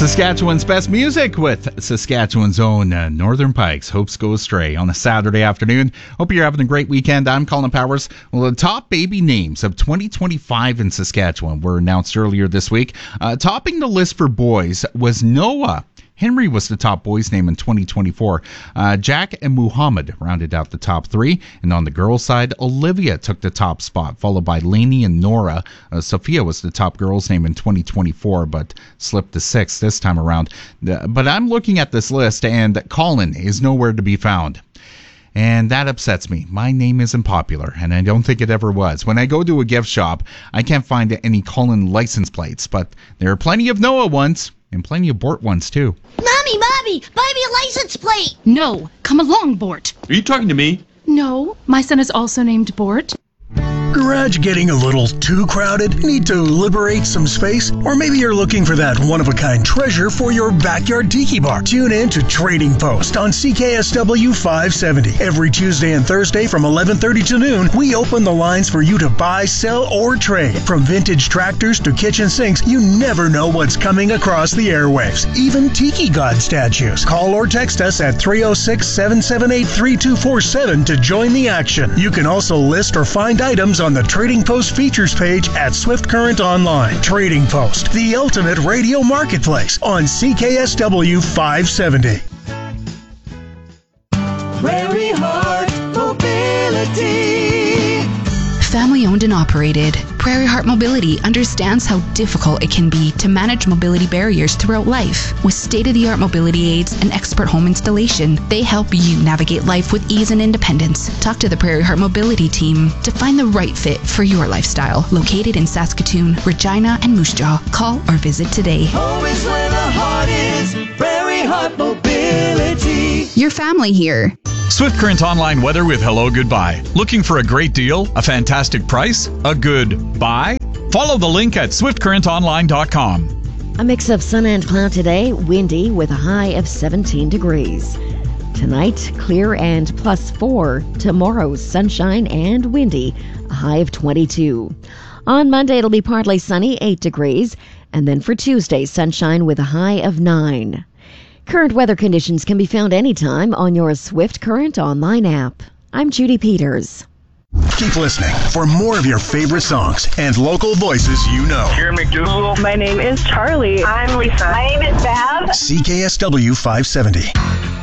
Saskatchewan's best music with Saskatchewan's own Northern Pikes. Hopes Go Astray on a Saturday afternoon. Hope you're having a great weekend. I'm Colin Powers. Well, the top baby names of 2025 in Saskatchewan were announced earlier this week. Topping the list for boys was Noah. Henry was the top boy's name in 2024. Jack and Muhammad rounded out the top three. And on the girls' side, Olivia took the top spot, followed by Lainey and Nora. Sophia was the top girl's name in 2024, but slipped to sixth this time around. But I'm looking at this list, and Colin is nowhere to be found. And that upsets me. My name isn't popular, and I don't think it ever was. When I go to a gift shop, I can't find any Colin license plates, but there are plenty of Noah ones. And plenty of Bort ones, too. Mommy, buy me a license plate. No, come along, Bort. Are you talking to me? No, my son is also named Bort. Garage getting a little too crowded? Need to liberate some space? Or maybe you're looking for that one-of-a-kind treasure for your backyard tiki bar. Tune in to Trading Post on CKSW 570. Every Tuesday and Thursday from 11:30 to noon, we open the lines for you to buy, sell, or trade. From vintage tractors to kitchen sinks, you never know what's coming across the airwaves. Even tiki god statues. Call or text us at 306-778-3247 to join the action. You can also list or find items on the Trading Post features page at Swift Current Online. Trading Post, the ultimate radio marketplace on CKSW 570. Prairie Heart Mobility. Family owned and operated, Prairie Heart Mobility understands how difficult it can be to manage mobility barriers throughout life. With state-of-the-art mobility aids and expert home installation, they help you navigate life with ease and independence. Talk to the Prairie Heart Mobility team to find the right fit for your lifestyle. Located in Saskatoon, Regina, and Moose Jaw. Call or visit today. Home is where the heart is. Prairie Heart Mobility. Your family here. Swift Current Online weather with Hello Goodbye. Looking for a great deal, a fantastic price, a good buy? Follow the link at swiftcurrentonline.com. A mix of sun and cloud today, windy with a high of 17 degrees. Tonight, clear and +4. Tomorrow, sunshine and windy, a high of 22. On Monday, it'll be partly sunny, 8 degrees. And then for Tuesday, sunshine with a high of 9. Current weather conditions can be found anytime on your Swift Current Online app. I'm Judy Peters. Keep listening for more of your favorite songs and local voices you know. Jeremy McDougal. My name is Charlie. I'm Lisa. My name is Bev. CKSW 570.